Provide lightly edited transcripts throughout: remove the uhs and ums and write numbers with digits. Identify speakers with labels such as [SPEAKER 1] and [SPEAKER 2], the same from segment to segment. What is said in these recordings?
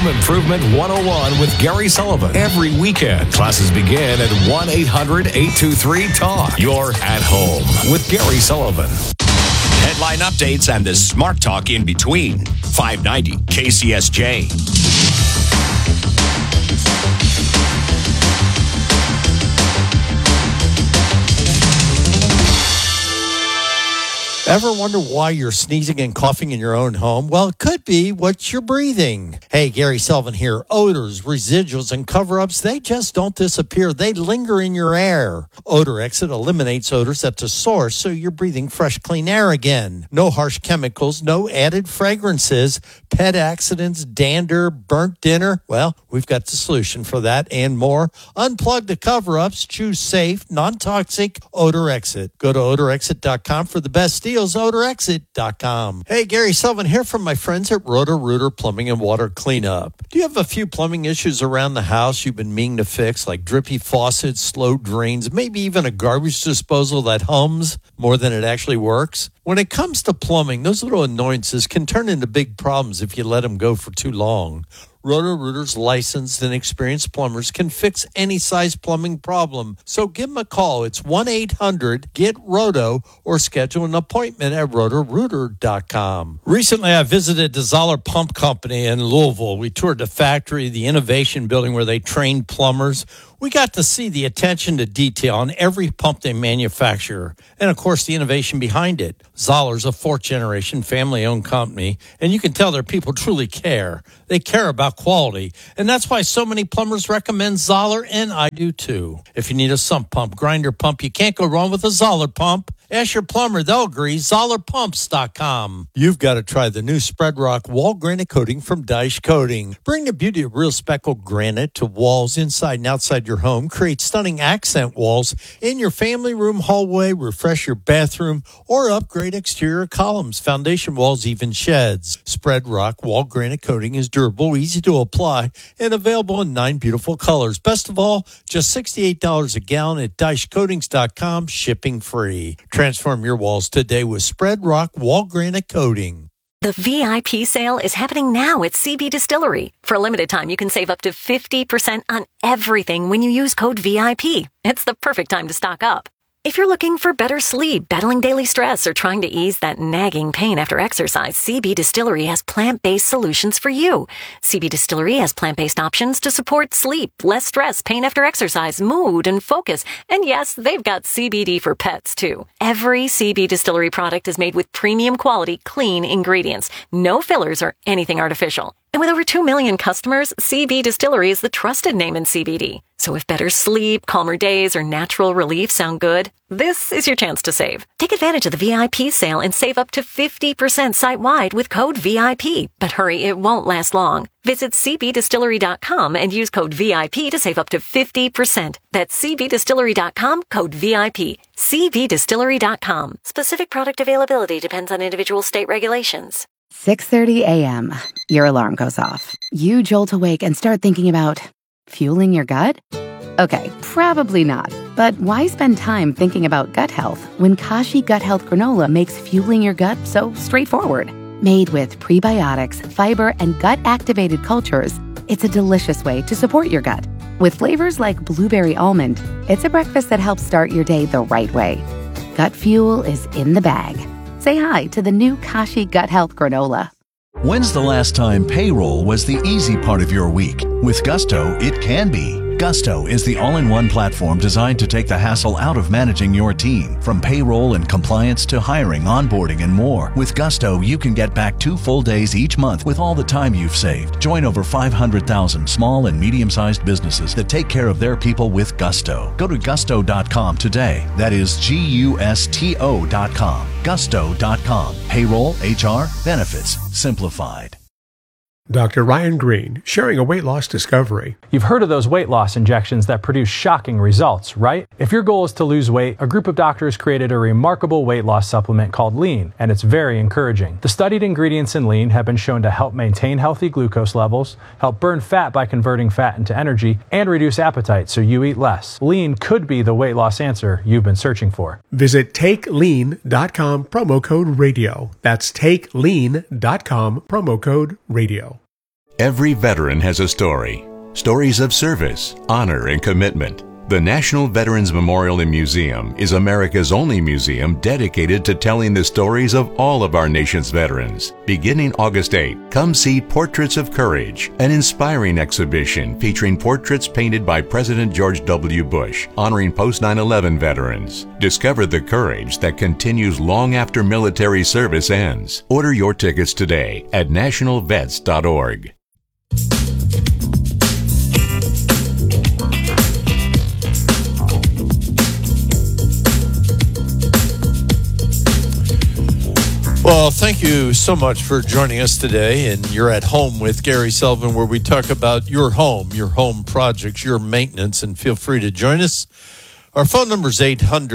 [SPEAKER 1] Home Improvement 101 with Gary Sullivan. Every weekend, classes begin at 1-800-823-TALK. You're at home with Gary Sullivan.
[SPEAKER 2] Headline updates and the smart talk in between. 590 KCSJ.
[SPEAKER 3] Ever wonder why you're sneezing and coughing in your own home? Well, it could be what you're breathing. Hey, Gary Sullivan here. Odors, residuals, and cover-ups, they just don't disappear. They linger in your air. Odor Exit eliminates odors at the source, so you're breathing fresh, clean air again. No harsh chemicals, no added fragrances, pet accidents, dander, burnt dinner. Well, we've got the solution for that and more. Unplug the cover-ups. Choose safe, non-toxic Odor Exit. Go to odorexit.com for the best deal. odorexit.com. Hey, Gary Sullivan here from my friends at Roto-Rooter Plumbing and Water Cleanup. Do you have a few plumbing issues around the house you've been meaning to fix, like drippy faucets, slow drains, maybe even a garbage disposal that hums more than it actually works? When it comes to plumbing, those little annoyances can turn into big problems if you let them go for too long. Roto-Rooter's licensed and experienced plumbers can fix any size plumbing problem. So give them a call. It's 1-800-GET-ROTO or schedule an appointment at rotorooter.com. Recently, I visited the Zoller Pump Company in Louisville. We toured the factory, the innovation building where they train plumbers. We got to see the attention to detail on every pump they manufacture and, of course, the innovation behind it. Zoller's a fourth-generation family-owned company, and you can tell their people truly care. They care about quality, and that's why so many plumbers recommend Zoller, and I do too. If you need a sump pump, grinder pump, you can't go wrong with a Zoller pump. Ask your plumber, they'll agree. ZollerPumps.com. You've got to try the new Spread Rock Wall Granite Coating from Dyche Coating. Bring the beauty of real speckled granite to walls inside and outside your home. Create stunning accent walls in your family room, hallway, refresh your bathroom, or upgrade exterior columns, foundation walls, even sheds. Spread Rock Wall Granite Coating is durable, easy to apply, and available in 9 beautiful colors. Best of all, just $68 a gallon at DycheCoatings.com, shipping free. Transform your walls today with Spread Rock Wall Granite Coating.
[SPEAKER 4] The VIP sale is happening now at CB Distillery. For a limited time, you can save up to 50% on everything when you use code VIP. It's the perfect time to stock up. If you're looking for better sleep, battling daily stress, or trying to ease that nagging pain after exercise, CB Distillery has plant-based solutions for you. CB Distillery has plant-based options to support sleep, less stress, pain after exercise, mood, and focus. And yes, they've got CBD for pets, too. Every CB Distillery product is made with premium quality, clean ingredients. No fillers or anything artificial. And with over 2 million customers, CB Distillery is the trusted name in CBD. So if better sleep, calmer days, or natural relief sound good, this is your chance to save. Take advantage of the VIP sale and save up to 50% site-wide with code VIP. But hurry, it won't last long. Visit cbdistillery.com and use code VIP to save up to 50%. That's cbdistillery.com, code VIP. cbdistillery.com. Specific product availability depends on individual state regulations.
[SPEAKER 5] 6:30 a.m. Your alarm goes off. You jolt awake and start thinking about fueling your gut? Okay, probably not. But why spend time thinking about gut health when Kashi Gut Health Granola makes fueling your gut so straightforward? Made with prebiotics, fiber, and gut-activated cultures, it's a delicious way to support your gut. With flavors like blueberry almond, it's a breakfast that helps start your day the right way. Gut fuel is in the bag. Say hi to the new Kashi Gut Health Granola.
[SPEAKER 6] When's the last time payroll was the easy part of your week? With Gusto, it can be. Gusto is the all-in-one platform designed to take the hassle out of managing your team. From payroll and compliance to hiring, onboarding, and more. With Gusto, you can get back 2 full days each month with all the time you've saved. Join over 500,000 small and medium-sized businesses that take care of their people with Gusto. Go to gusto.com today. That is Gusto.com. Gusto.com. Payroll, HR, benefits, simplified.
[SPEAKER 7] Dr. Ryan Green, sharing a weight loss discovery.
[SPEAKER 8] You've heard of those weight loss injections that produce shocking results, right? If your goal is to lose weight, a group of doctors created a remarkable weight loss supplement called Lean, and it's very encouraging. The studied ingredients in Lean have been shown to help maintain healthy glucose levels, help burn fat by converting fat into energy, and reduce appetite so you eat less. Lean could be the weight loss answer you've been searching for.
[SPEAKER 7] Visit TakeLean.com, promo code radio. That's TakeLean.com, promo code radio.
[SPEAKER 9] Every veteran has a story. Stories of service, honor, and commitment. The National Veterans Memorial and Museum is America's only museum dedicated to telling the stories of all of our nation's veterans. Beginning August 8, come see Portraits of Courage, an inspiring exhibition featuring portraits painted by President George W. Bush, honoring post-9/11 veterans. Discover the courage that continues long after military service ends. Order your tickets today at nationalvets.org.
[SPEAKER 3] Well, thank you so much for joining us today. And you're at home with Gary Sullivan, where we talk about your home projects, your maintenance, and feel free to join us. Our phone number is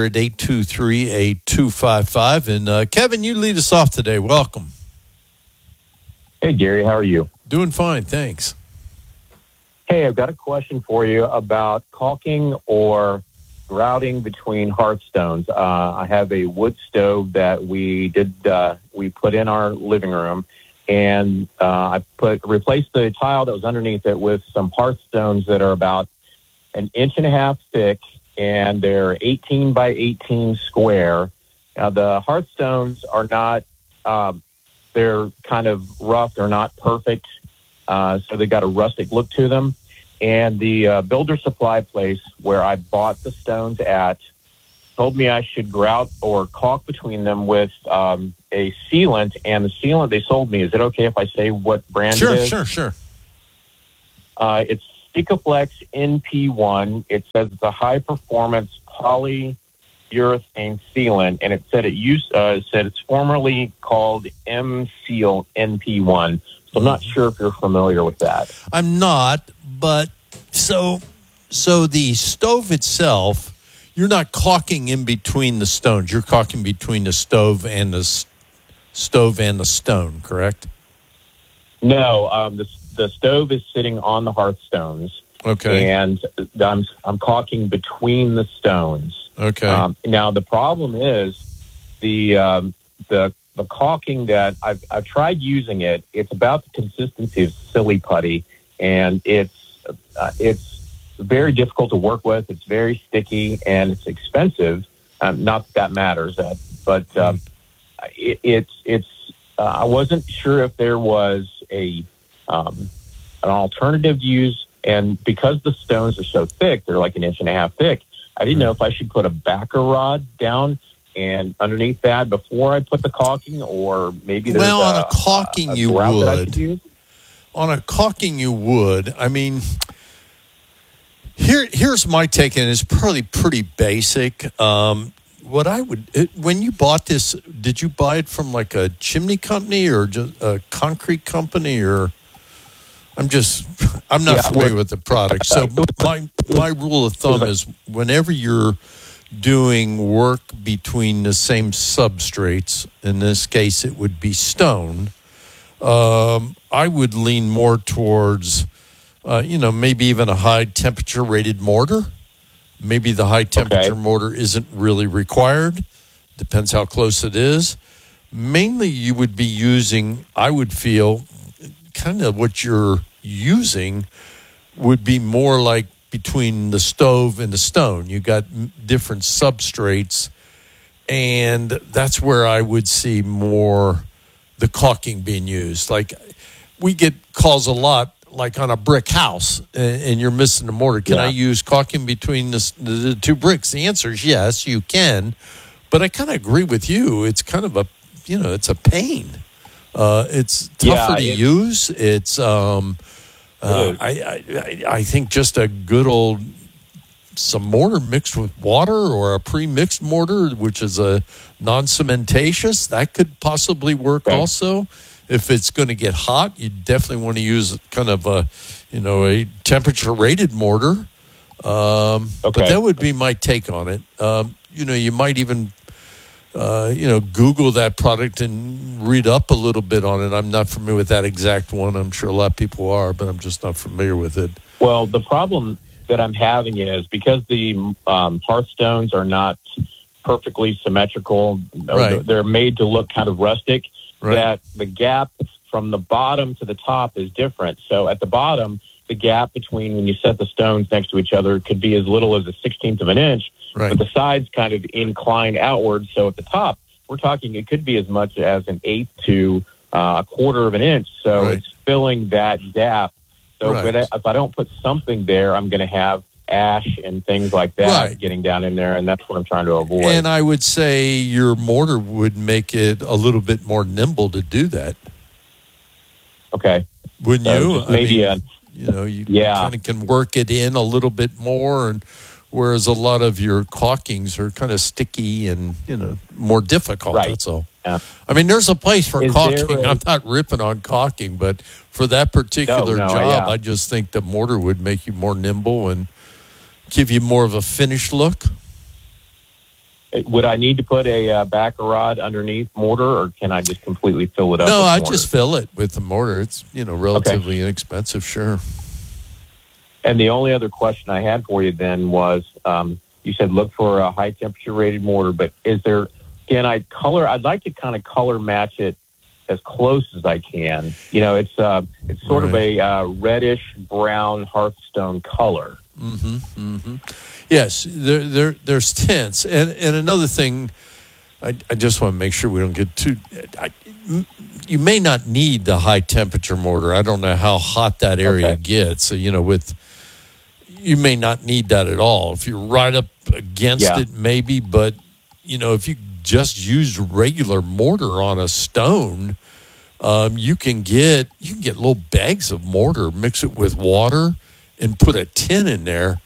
[SPEAKER 3] 800-823-8255. And Kevin, you lead us off today. Welcome.
[SPEAKER 10] Hey, Gary, how are you?
[SPEAKER 3] Doing fine, thanks.
[SPEAKER 10] Hey, I've got a question for you about caulking or grouting between hearthstones. I have a wood stove that we put in our living room, and I replaced the tile that was underneath it with some hearthstones that are about 1.5 inches thick, and they're 18 by 18 square. Now, the hearthstones are not, they're kind of rough. They're not perfect. So they got a rustic look to them. And the builder supply place where I bought the stones at told me I should grout or caulk between them with a sealant. And the sealant they sold me, is it okay if I say what brand it is?
[SPEAKER 3] Sure.
[SPEAKER 10] It's Sikaflex NP1. It says it's a high-performance polyurethane sealant, and it said it's formerly called M-Seal NP1. So I'm not sure if you're familiar with that.
[SPEAKER 3] I'm not, but so the stove itself, you're not caulking in between the stones. You're caulking between the stove and the stone, correct?
[SPEAKER 10] No, the stove is sitting on the hearthstones.
[SPEAKER 3] Okay.
[SPEAKER 10] And I'm caulking between the stones.
[SPEAKER 3] Okay.
[SPEAKER 10] Now the problem is the caulking that I've tried using it. It's about the consistency of silly putty, and it's very difficult to work with. It's very sticky and it's expensive. Not that matters, but I wasn't sure if there was an alternative to use, and because the stones are so thick, they're like 1.5 inches thick. I didn't know if I should put a backer rod down and underneath that before I put the caulking, or maybe there's
[SPEAKER 3] on a caulking you would.
[SPEAKER 10] That I should use.
[SPEAKER 3] On a caulking you would. I mean, here's my take, and it's probably pretty basic. What I would, when you bought this, did you buy it from like a chimney company or just a concrete company, or? I'm not familiar with the product. So my rule of thumb is whenever you're doing work between the same substrates, in this case it would be stone, I would lean more towards, maybe even a high temperature rated mortar. Maybe the high temperature mortar isn't really required. Depends how close it is. Mainly you would be using, I would feel, kind of what you're using would be more like between the stove and the stone. You got different substrates, and that's where I would see more the caulking being used. Like, we get calls a lot, like on a brick house, and you're missing the mortar. Can I use caulking between the two bricks? The answer is yes, you can. But I kind of agree with you. It's kind of it's a pain. It's tougher to use. It's I think just a good old some mortar mixed with water, or a pre-mixed mortar, which is a non-cementatious, that could possibly work also. If it's going to get hot, you definitely want to use kind of a temperature rated mortar. But that would be my take on it. You might even Google that product and read up a little bit on it. I'm not familiar with that exact one. I'm sure a lot of people are, but I'm just not familiar with it.
[SPEAKER 10] Well, the problem that I'm having is because the hearthstones are not perfectly symmetrical, they're made to look kind of rustic, that the gap from the bottom to the top is different. So at the bottom, the gap between when you set the stones next to each other could be as little as a 1/16 of an inch,
[SPEAKER 3] Right.
[SPEAKER 10] but the sides kind of incline outward. So at the top, we're talking it could be as much as an eighth to a quarter of an inch. So
[SPEAKER 3] Right.
[SPEAKER 10] it's filling that gap. So
[SPEAKER 3] Right.
[SPEAKER 10] if I don't put something there, I'm going to have ash and things like that
[SPEAKER 3] Right.
[SPEAKER 10] getting down in there, and that's what I'm trying to avoid.
[SPEAKER 3] And I would say your mortar would make it a little bit more nimble to do that.
[SPEAKER 10] Okay.
[SPEAKER 3] Wouldn't
[SPEAKER 10] So
[SPEAKER 3] you?
[SPEAKER 10] just maybe
[SPEAKER 3] you
[SPEAKER 10] Yeah.
[SPEAKER 3] kind of can work it in a little bit more, and whereas a lot of your caulkings are kind of sticky and more difficult.
[SPEAKER 10] Right.
[SPEAKER 3] That's all.
[SPEAKER 10] Yeah.
[SPEAKER 3] I mean, there's a place for
[SPEAKER 10] Is
[SPEAKER 3] caulking.
[SPEAKER 10] there
[SPEAKER 3] I'm not ripping on caulking, but for that particular
[SPEAKER 10] No,
[SPEAKER 3] job,
[SPEAKER 10] yeah.
[SPEAKER 3] I just think the mortar would make you more nimble and give you more of a finished look.
[SPEAKER 10] Would I need to put a backer rod underneath mortar, or can I just completely fill it up?
[SPEAKER 3] No,
[SPEAKER 10] with
[SPEAKER 3] I
[SPEAKER 10] mortar?
[SPEAKER 3] just fill it with the mortar. It's relatively inexpensive, sure.
[SPEAKER 10] And the only other question I had for you then was, you said look for a high temperature rated mortar, but I'd like to kind of color match it as close as I can. It's sort of a reddish brown hearthstone color.
[SPEAKER 3] Mm-hmm. Mm-hmm. Yes, there's tints, and another thing, I just want to make sure we don't get too. You may not need the high temperature mortar. I don't know how hot that area gets. So you may not need that at all. If you're right up against it, maybe. But if you just use regular mortar on a stone, you can get little bags of mortar, mix it with water, and put a tin in there.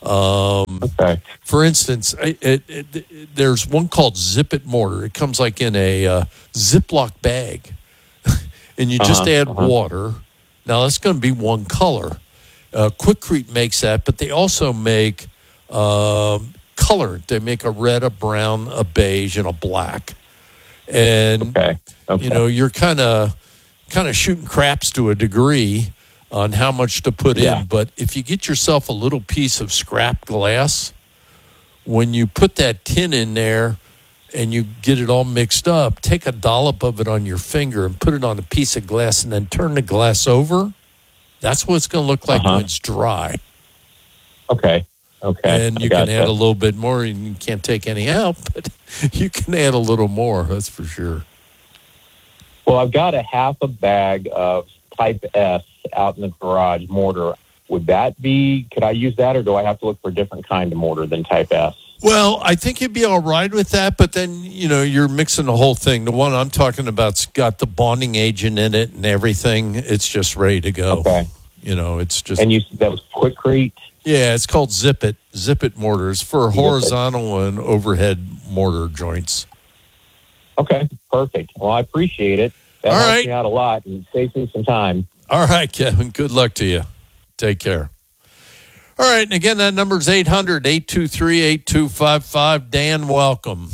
[SPEAKER 3] For instance, there's one called Zip It mortar. It comes like in a Ziploc bag, and you just add water. Now that's going to be one color. Quikrete makes that, but they also make color. They make a red, a brown, a beige, and a black. And you're kind of shooting craps to a degree on how much to put in. But if you get yourself a little piece of scrap glass, when you put that tin in there and you get it all mixed up, take a dollop of it on your finger and put it on a piece of glass and then turn the glass over. That's what it's going to look like when it's dry.
[SPEAKER 10] Okay.
[SPEAKER 3] And you can add a little bit more, and you can't take any out, but you can add a little more, that's for sure.
[SPEAKER 10] Well, I've got a half a bag of Type S out in the garage mortar. Could I use that, or do I have to look for a different kind of mortar than Type S?
[SPEAKER 3] Well, I think you'd be all right with that, but then, you're mixing the whole thing. The one I'm talking about's got the bonding agent in it and everything. It's just ready to go.
[SPEAKER 10] Okay.
[SPEAKER 3] It's just...
[SPEAKER 10] And you said that was Quikrete?
[SPEAKER 3] Yeah, it's called Zip It. Zip It mortars for horizontal and overhead mortar joints.
[SPEAKER 10] Okay, perfect. Well, I appreciate it. That helps me out a lot and saves me some time.
[SPEAKER 3] All right, Kevin. Good luck to you. Take care. All right, and again, that number is 800-823-8255. Dan, welcome.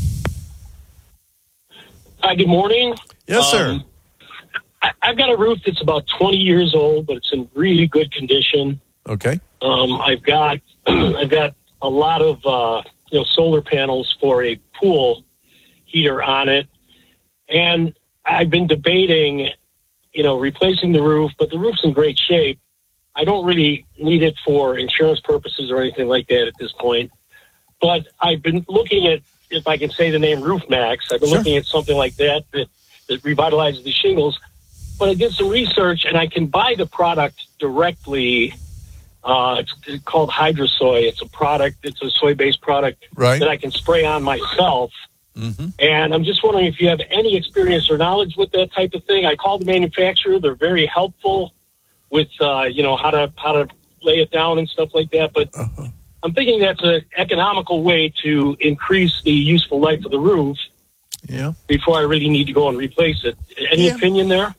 [SPEAKER 11] Hi, good morning.
[SPEAKER 3] Yes, sir.
[SPEAKER 11] I've got a roof that's about 20 years old, but it's in really good condition.
[SPEAKER 3] Okay.
[SPEAKER 11] I've got a lot of solar panels for a pool heater on it, and I've been debating replacing the roof, but the roof's in great shape. I don't really need it for insurance purposes or anything like that at this point. But I've been looking at, if I can say the name Roof Max, I've been looking at something like that revitalizes the shingles. But I did some research, and I can buy the product directly. It's called Hydrosoy. It's a soy-based product that I can spray on myself. Mm-hmm. And I'm just wondering if you have any experience or knowledge with that type of thing. I called the manufacturer. They're very helpful with, how to lay it down and stuff like that. But I'm thinking that's an economical way to increase the useful life of the roof.
[SPEAKER 3] Yeah.
[SPEAKER 11] Before I really need to go and replace it. Any opinion there?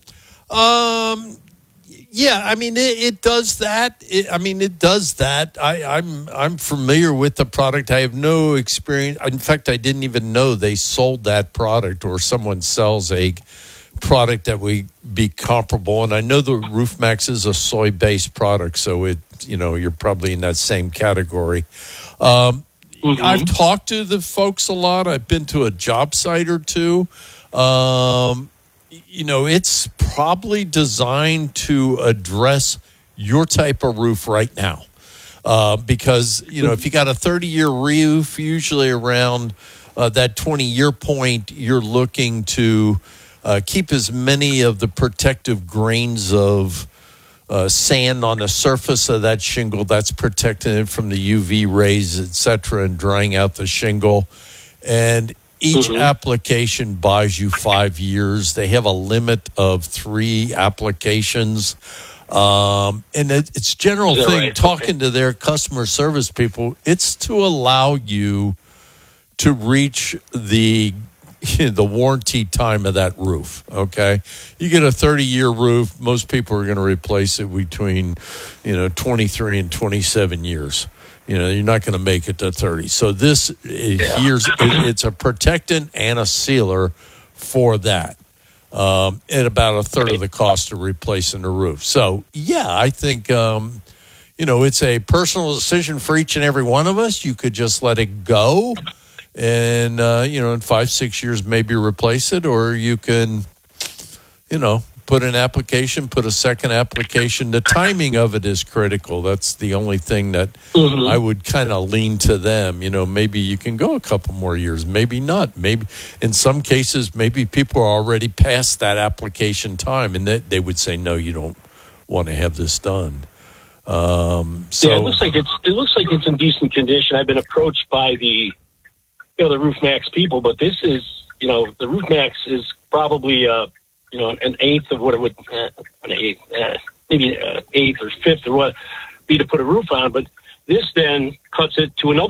[SPEAKER 3] Yeah, I mean, it does that. It does that. I'm familiar with the product. I have no experience. In fact, I didn't even know they sold that product, or someone sells a product that would be comparable. And I know the Roof Max is a soy-based product, so you're probably in that same category. I've talked to the folks a lot. I've been to a job site or two. it's probably designed to address your type of roof right now. Because, if you got a 30-year roof, usually around that 20-year point, you're looking to keep as many of the protective grains of sand on the surface of that shingle that's protecting it from the UV rays, et cetera, and drying out the shingle. And each application buys you 5 years. They have a limit of 3 applications. And it's general thing, right? Talking to their customer service people, it's to allow you to reach the warranty time of that roof, okay? You get a 30-year roof, most people are going to replace it between, 23 and 27 years. You're not going to make it to 30. So this it's a protectant and a sealer for that. At about a third of the cost of replacing the roof. So, I think, it's a personal decision for each and every one of us. You could just let it go and, in 5-6 years, maybe replace it, or you can, put an application, put a second application. The timing of it is critical. That's the only thing that I would kind of lean to them. Maybe you can go a couple more years, maybe not. Maybe in some cases, maybe people are already past that application time, and they would say, no, you don't want to have this done.
[SPEAKER 11] It looks like it's in decent condition. I've been approached by the Roof Max people, but this is, the Roof Max is probably an eighth of what it would, maybe an eighth or fifth or what, be to put a roof on. But this then cuts it to another